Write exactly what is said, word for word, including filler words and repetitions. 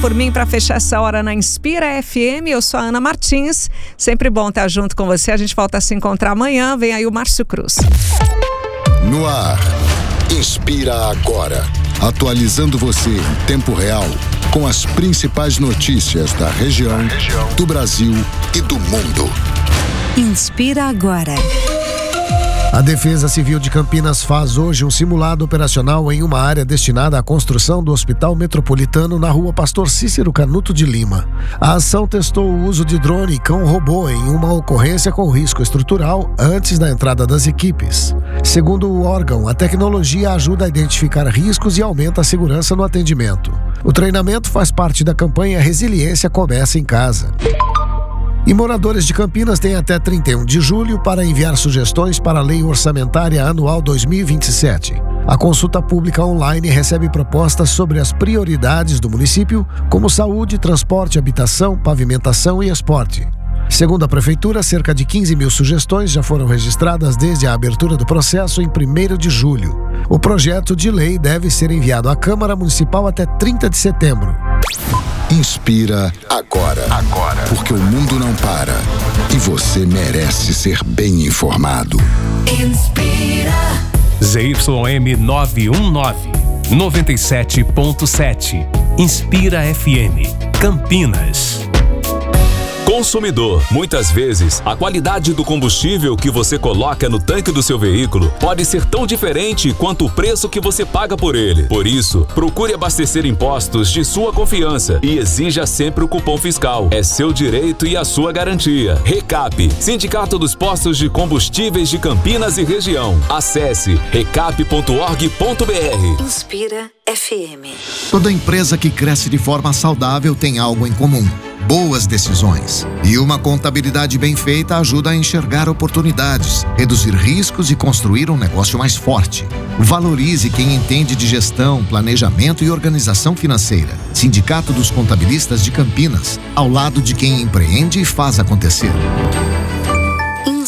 por mim para fechar essa hora na Inspira F M. Eu sou a Ana Martins. Sempre bom estar junto com você. A gente volta a se encontrar amanhã. Vem aí o Márcio Cruz. No ar, Inspira Agora. Atualizando você em tempo real com as principais notícias da região, do Brasil e do mundo. Inspira Agora. A Defesa Civil de Campinas faz hoje um simulado operacional em uma área destinada à construção do Hospital Metropolitano na rua Pastor Cícero Canuto de Lima. A ação testou o uso de drone e cão-robô em uma ocorrência com risco estrutural antes da entrada das equipes. Segundo o órgão, a tecnologia ajuda a identificar riscos e aumenta a segurança no atendimento. O treinamento faz parte da campanha Resiliência Começa em Casa. E moradores de Campinas têm até trinta e um de julho para enviar sugestões para a Lei Orçamentária Anual dois mil e vinte e sete. A consulta pública online recebe propostas sobre as prioridades do município, como saúde, transporte, habitação, pavimentação e esporte. Segundo a Prefeitura, cerca de quinze mil sugestões já foram registradas desde a abertura do processo em primeiro de julho. O projeto de lei deve ser enviado à Câmara Municipal até trinta de setembro. Inspira agora. Agora. Porque o mundo não para. E você merece ser bem informado. Inspira. Z Y M novecentos e dezenove, noventa e sete ponto sete. Inspira F M. Campinas. Consumidor, muitas vezes, a qualidade do combustível que você coloca no tanque do seu veículo pode ser tão diferente quanto o preço que você paga por ele. Por isso, procure abastecer em postos de sua confiança e exija sempre o cupom fiscal. É seu direito e a sua garantia. Recap, Sindicato dos Postos de Combustíveis de Campinas e Região. Acesse recap ponto org ponto br. Inspira F M. Toda empresa que cresce de forma saudável tem algo em comum: boas decisões. E uma contabilidade bem feita ajuda a enxergar oportunidades, reduzir riscos e construir um negócio mais forte. Valorize quem entende de gestão, planejamento e organização financeira. Sindicato dos Contabilistas de Campinas, ao lado de quem empreende e faz acontecer.